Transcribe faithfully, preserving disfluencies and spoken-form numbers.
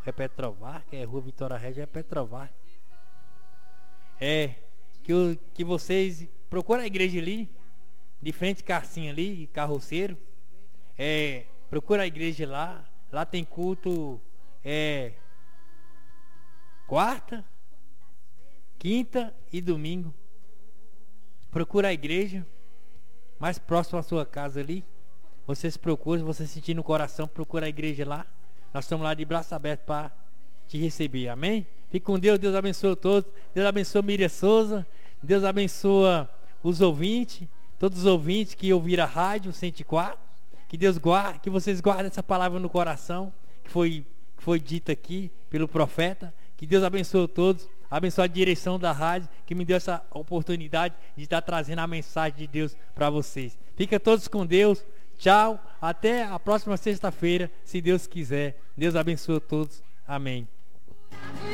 é Petrovar, que é Rua Vitória Regia, é Petrovar. É, que, o, que vocês procuram a igreja ali, de frente Carcinha ali, Carroceiro. É, procura a igreja lá, lá tem culto é, quarta, quinta e domingo. Procura a igreja mais próximo à sua casa ali. Você se procura, se você sentir no coração, procura a igreja lá. Nós estamos lá de braço aberto para te receber, amém? Fique com Deus, Deus abençoe todos. Deus abençoe Miriam Souza. Deus abençoa os ouvintes, todos os ouvintes que ouviram a rádio cento e quatro. Que Deus guarde, que vocês guardem essa palavra no coração, que foi, que foi dita aqui pelo profeta. Que Deus abençoe todos. Abençoe a direção da rádio, que me deu essa oportunidade de estar trazendo a mensagem de Deus para vocês. Fica todos com Deus. Tchau. Até a próxima sexta-feira, se Deus quiser. Deus abençoe todos. Amém.